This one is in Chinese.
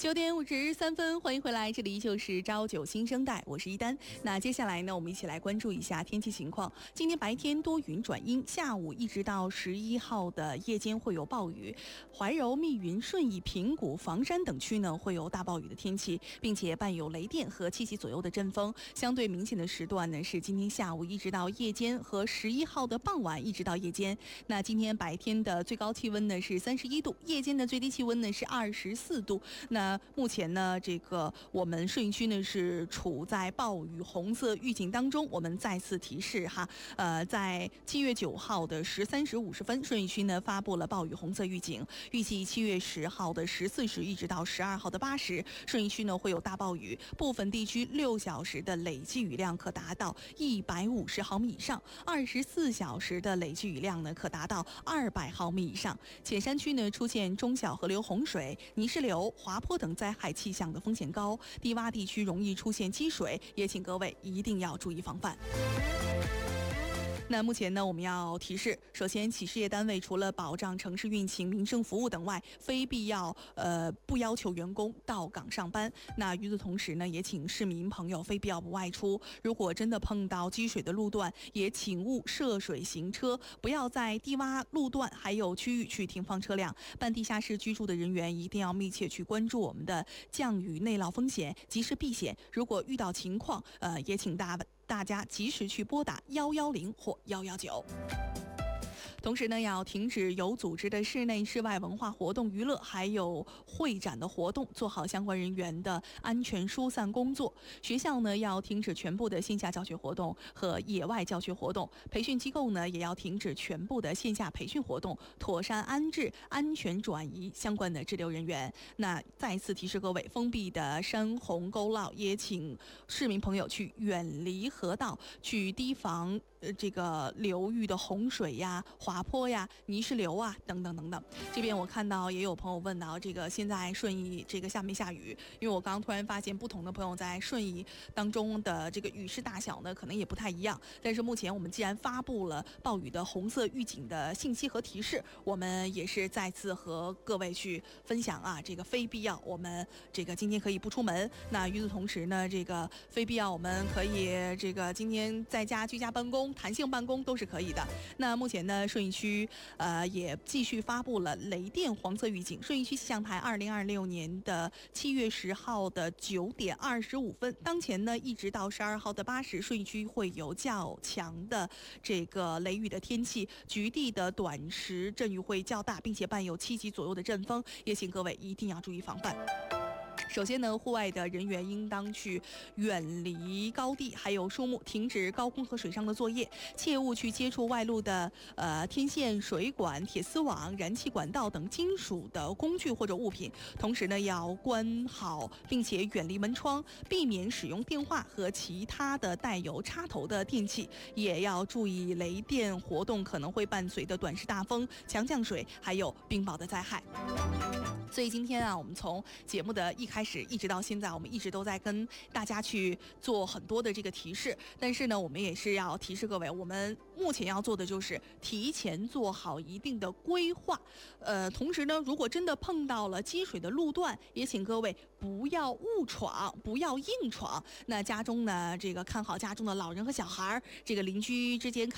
9点53分，欢迎回来，这里依旧是朝九新生代，我是一丹。那接下来呢，我们一起来关注一下天气情况。今天白天多云转阴，下午一直到11号的夜间会有暴雨，怀柔、密云、顺义、平谷、房山等区呢会有大暴雨的天气，并且伴有雷电和7级左右的阵风。相对明显的时段呢是今天下午一直到夜间和11号的傍晚一直到夜间。那今天白天的最高气温呢是31度，夜间的最低气温呢是24度。那目前呢，这个我们顺义区呢是处在暴雨红色预警当中。我们再次提示哈，在7月9号的13时50分，顺义区呢发布了暴雨红色预警。预计7月10号的14时一直到12号的8时，顺义区呢会有大暴雨，部分地区6小时的累计雨量可达到150毫米以上，24小时的累计雨量呢可达到200毫米以上。浅山区呢出现中小河流洪水、泥石流、滑坡等灾害气象的风险高，低洼地区容易出现积水，也请各位一定要注意防范。那目前呢，我们要提示，首先，企事业单位除了保障城市运行、民生服务等外，非必要不要求员工到岗上班。那与此同时呢，也请市民朋友非必要不外出。如果真的碰到积水的路段，也请勿涉水行车，不要在低洼路段还有区域去停放车辆。半地下室居住的人员一定要密切去关注我们的降雨内涝风险，及时避险。如果遇到情况，也请大家及时去拨打110或119。同时呢，要停止有组织的室内室外文化活动娱乐还有会展的活动，做好相关人员的安全疏散工作。学校呢要停止全部的线下教学活动和野外教学活动，培训机构呢也要停止全部的线下培训活动，妥善安置、安全转移相关的滞留人员。那再次提示各位，封闭的山洪沟涝也请市民朋友去远离河道，去提防这个流域的洪水呀、滑坡呀、泥石流啊等等等等。这边我看到也有朋友问到，这个现在顺义这个下没下雨？因为我刚刚突然发现，不同的朋友在顺义当中的这个雨势大小呢，可能也不太一样。但是目前我们既然发布了暴雨的红色预警的信息和提示，我们也是再次和各位去分享啊，这个非必要我们这个今天可以不出门。那与此同时呢，这个非必要我们可以这个今天在家居家办公、弹性办公都是可以的。那目前呢，顺义区也继续发布了雷电黄色预警。顺义区气象台2026年的7月10号的9点25分，当前呢一直到12号的8时，顺义区会有较强的这个雷雨的天气，局地的短时阵雨会较大，并且伴有7级左右的阵风，也请各位一定要注意防范。首先呢，户外的人员应当去远离高地还有树木，停止高空和水上的作业，切勿去接触外露的天线、水管、铁丝网、燃气管道等金属的工具或者物品。同时呢，要关好并且远离门窗，避免使用电话和其他的带有插头的电器，也要注意雷电活动可能会伴随的短时大风、强降水还有冰雹的灾害。所以今天啊，我们从节目的一开始一直到现在，我们一直都在跟大家去做很多的这个提示。但是呢，我们也是要提示各位，我们目前要做的就是提前做好一定的规划。同时呢，如果真的碰到了积水的路段，也请各位不要误闯，不要硬闯。那家中呢，这个看好家中的老人和小孩，这个邻居之间